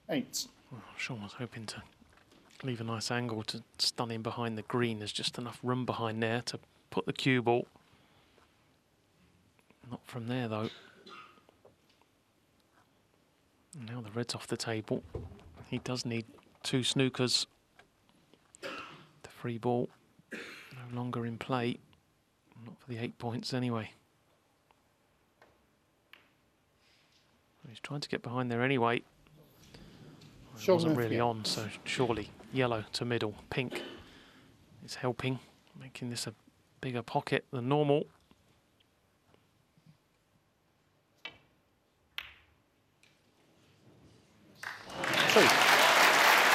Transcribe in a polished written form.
8. Well, Sean was hoping to leave a nice angle to stun him behind the green. There's just enough room behind there to put the cue ball. Not from there, though. Now the red's off the table. He does need 2 snookers. The free ball no longer in play. Not for the 8 points anyway. He's trying to get behind there anyway. Well, it wasn't really on, so surely yellow to middle. Pink is helping, making this a bigger pocket than normal.